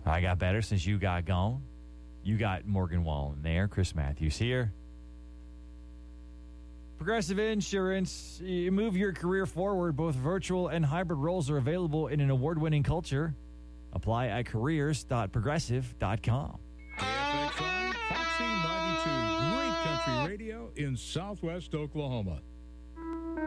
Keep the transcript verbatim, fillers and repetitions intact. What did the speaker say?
I got better since you got gone. You got Morgan Wallen there. Chris Matthews here. Progressive Insurance. You move your career forward. Both virtual and hybrid roles are available in an award-winning culture. Apply at careers dot progressive dot com. K F X I, Foxy ninety-two, great country radio in southwest Oklahoma.